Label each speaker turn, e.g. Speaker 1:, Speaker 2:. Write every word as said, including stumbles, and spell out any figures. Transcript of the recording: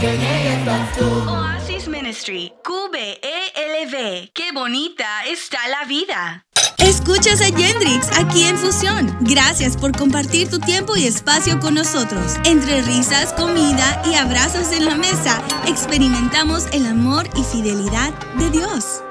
Speaker 1: que en ella estás tú.
Speaker 2: Oasis Ministry, Q B E L V. ¡Qué bonita está la vida!
Speaker 3: Escuchas a Yendrix aquí en Fusión. Gracias por compartir tu tiempo y espacio con nosotros. Entre risas, comida y abrazos en la mesa, experimentamos el amor y fidelidad de Dios.